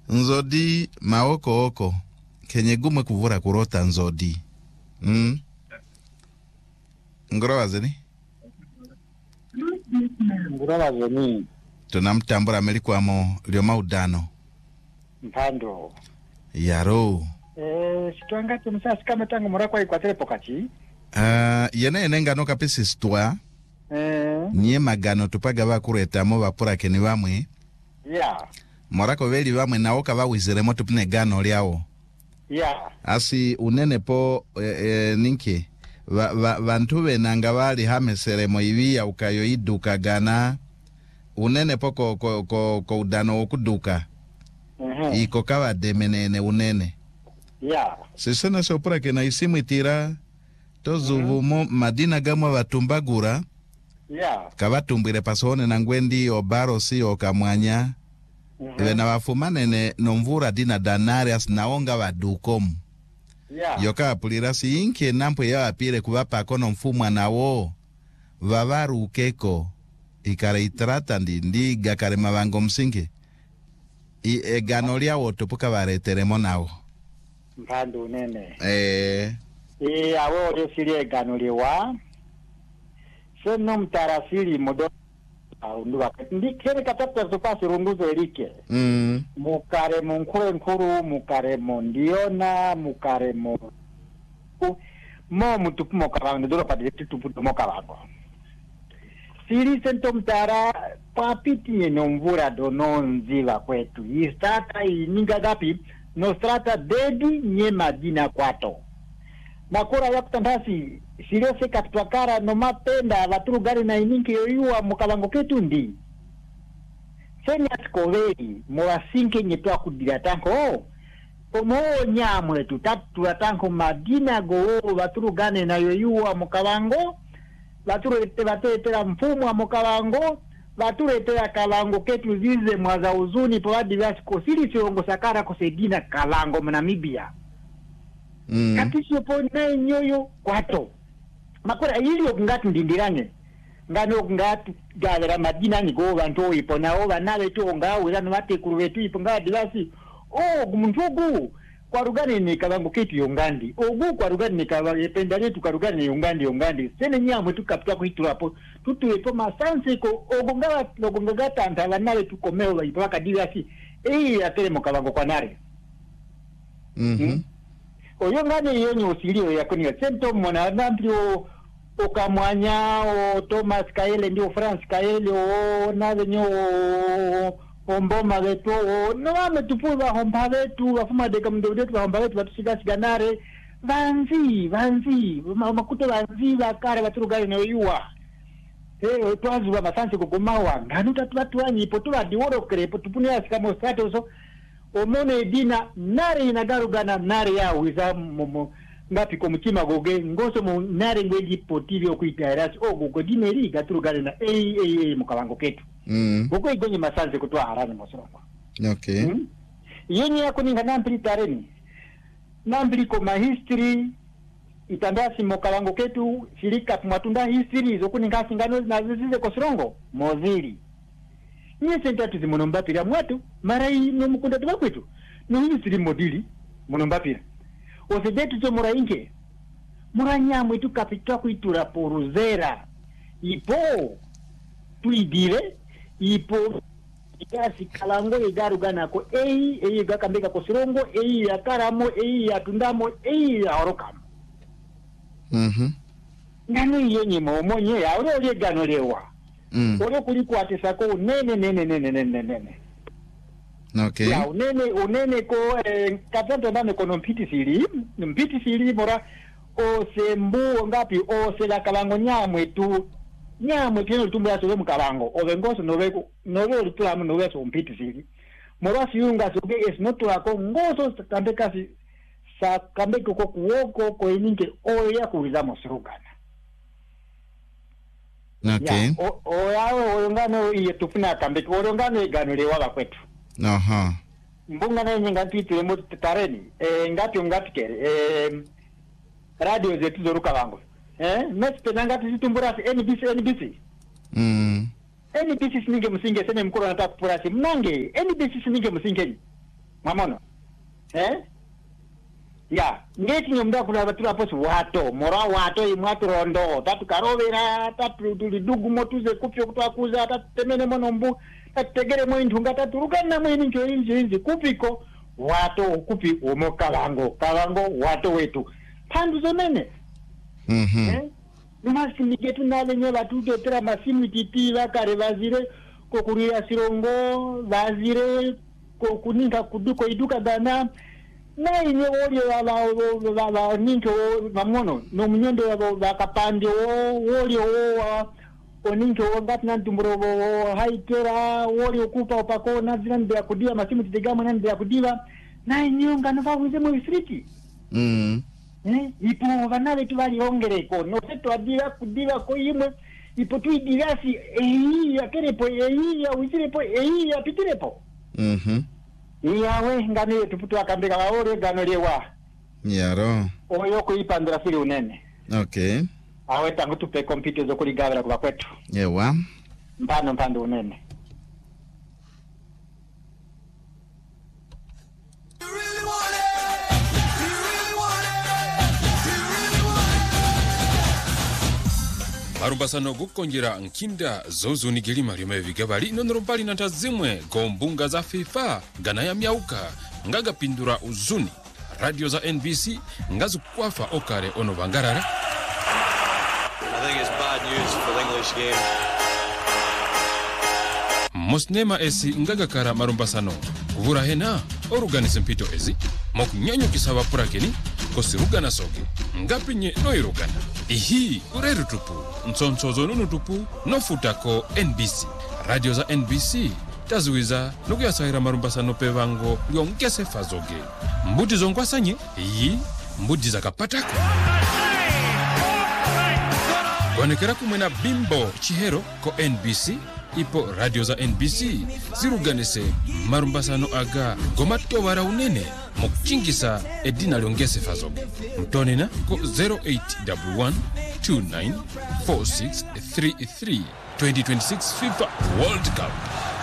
Nzodi maoko oko. Kenye gume kuvura kurota nzodi. Ngorowa zeni? Ngorowa zeni. Tunamtambura melikuwa mo lioma udano. Mpando. Yaro. Situanga tumisa sikame tangu murakwa ikwatele pokachi. Yene ngano kapisi situa. Nye magano tupaga wakureta mo wapura keni wamwe. Yeah. Morako veli wamwe na oka wawizire mo tupine gano liao. Yeah. Asi unene po ninki. Vantuwe nanga wali hamesere mo iwia ukayo iduka gana. Unene po ko udano okuduka. Iko kawa demenene unene. Yeah. Sisena sopura kena isimu itira. Tozuvu mo madina gamwa watumbagura. Yeah. Kavatumbire pasone na ngwendi obaro si okamwanya. Iwe na wafumanene nomvura dina danarias naonga wadukomu. Yeah. Yoka apulira si inke nampo ya apire kuwapa kono mfumwa na wo. Vavaru ukeko. Ikare itrata ndi gakare mawango msingi. Ganolia wotopuka wareteremo nao. Mpando nene. Awo ode siri ganolewa. Seno mtarasiri modo. Aunduwa. Ndi kere katapta zopasi runduzo erike. Mukare munkure nkuru, mukare mondiona, mukare mo mutupu mokabango, ndoro padiri tupu mokabango. Siri sento mtara papiti nomvura dononziva kwetu. Istata ininga gapi no strata dedi nye madina kwato. Makura ya kutandasi sirio se kapitwakara no mapenda vaturu gari na ininki yoyua mukabango ketu ndi. Seni atkoveri morasinke nyetua kudira tanko omo nyamwe tutatu tanko madina go vaturu gane na yoyua mukabango vaturu etera mfumu wa mukabango vaturu etera kalango ketu zize mwaza uzuni po adivasi kosiri siongo sakara kosedina kalango mnamibia. Katisho po na nyoyo kwato. Makura ili okungati ndindiranye. Ngano ngati galera madina ni go vanto ipo na ova nawe to ngawe zanu mate kuruwetu ipo ngadi basi gumuntugu kwa rugani ni kabango ketu yongandi kwa rugani ni kabango pendale tu karugani yongandi sene nyamwe tukapita kuitura hapo tutuepo masanse ko ogongawa nogongata ntala nawe tukomeo ipo akadi basi atele mokabango kwa nare. Oyo ngane yenye usilio yakoni sento mwana nampio okamwanya o Thomas Kaele ndio France Kaele o nawe nyo omboma vetu no wame tupuza homba vetu wafuma deka mdodetu homba vetu watushika siganare vanzi makuto vanzi vakare vaturugai na yuwa twazi wa masansi kukumawa nganu tatu wanyi ipo tuwa diworo krepo tupuni ya sikamo strato so omone dina nare inagarugana nare ya wiza ngapi komutima goge ngoso mu nare ngweji potivi okuitairasi gogo dineri gaturugane na mukabango ketu gogo igonye masanze kutwa harani mosongo. Okay. Yenye yako ninga nampili tareni nampili koma history itandasi mukabango ketu shirika matunda history zokuninga singano na zizize kosrongo mozili nye sentatu zimonombapira mwatu mara hii nomukunda tubakwetu no history modili monombapira osedetu cho mura inke mura nyamwe tukapitwa kuitura poruzera ipo tuidire ipo ikasi kalango igarugana ko gakambeka ko sirongo yakaramo yatundamo yaorokamo. Nanu yenye momonye ya ore gano lewa ore kuliko atesako nene. Okay. Ya unene ko katento nane kono mpiti siri mora o sembu ngapi o sela kalango nyamwe kino tumbo ya sole mukalango o vengoso nove ulitulamu nove so mpiti siri mora siunga soge esnotu ako ngoso kambeka sa kambeka ko kuoko ko ininke o ya kuwizamo sirugana. Okay. Ya o yawe ngano iye tufuna kambeka o ngano igano lewa kwetu. Mbunga na nyinga ntwitire mu tareni ngati kere radio zetu zoruka wangu mespe ngati zitumbura NBC NBC sininge musinge sene mkuru anataka kupurasi mnange NBC sininge musinge mamono ya ngeti nyomda kula batula posi wato mora wato imwatu rondo tatu karovera tatu tulidugu motuze kupyo kutwakuza tatu temene monombu tatu tegere mwintunga tatu rugana mwini njo kupiko wato kupi omo kalango wato wetu pandu zonene numasi nigetu nale nyola tuto tera masimu titi vakare vazire kokurira sirongo vazire kokuninga kuduko iduka dana na inye woli wala ninko mamono no munyondo wakapande woli oninko ngati nantumburo haitera woli okupa opako nazira ndia kudiwa masimu titegama ndia kudiwa na inyo ngano vavuze mu street ipo vanale tuvali ongereko no seto adira kudiwa ko yimwe ipo tuidirasi akerepo uzirepo apitirepo iyawe ngane yetu putu akambeka waore gano lewa yaro oyo kuipandira fili unene okay awe tangu tupe kompyuta zo kuligavira kwa kwetu yewa mpando unene Marumbasano gukonjera nkinda zozo nigilima lima vigabali nonorombali na tazimwe gombunga za FIFA gana ya miauka ngaga pindura uzuni radio za NBC ngazu kwafa okare ono bangarara. I think it's bad news for the English game. Mosnema esi ngaga kara marumbasano kuvura hena oruganise mpito ezi mokunyanyo kisaba purakeni kosirugana soge ngapinye noirugana ihi ureru tupu nsonsozo nunu tupu nofutako NBC radio za NBC tazuiza nukuyasahira marumbasano pevango lyongese fazoge mbuti zongwasanye iyi mbuti zakapatako konekera kumwena bimbo chihero ko NBC ipo radio za NBC ziruganise marumbasano aga gomatowara unene mokuchingisa edina lyongese fazoge mtonena ko 0811 294633 2026 FIFA World Cup.